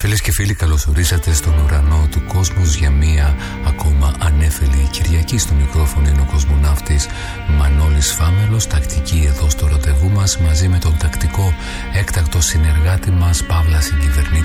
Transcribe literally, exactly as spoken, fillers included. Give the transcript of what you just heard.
Φίλες και φίλοι, καλωσορίσατε στον ουρανό του κόσμους για μία ακόμα ανέφελη Κυριακή. Στο μικρόφωνο είναι ο κοσμοναύτης Μανώλης Φάμελος, τακτική εδώ στο ραντεβού μας, μαζί με τον τακτικό έκτακτο συνεργάτη μας Παύλα Συγκυβερνήτη.